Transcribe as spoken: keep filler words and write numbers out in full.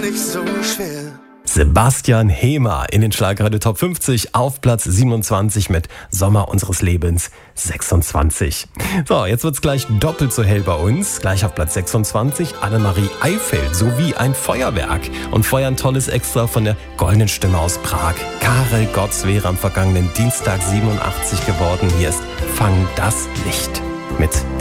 nicht so schwer. Sebastian Hemer in den Schlagerradio Top fünfzig auf Platz siebenundzwanzig mit Sommer unseres Lebens sechsundzwanzig. So, jetzt wird's gleich doppelt so hell bei uns. Gleich auf Platz sechsundzwanzig Annemarie Eifeld sowie ein Feuerwerk. Und Feuer ein tolles Extra von der goldenen Stimme aus Prag. Karel Gotts wäre am vergangenen Dienstag siebenundachtzig geworden. Hier ist Fang das Licht mit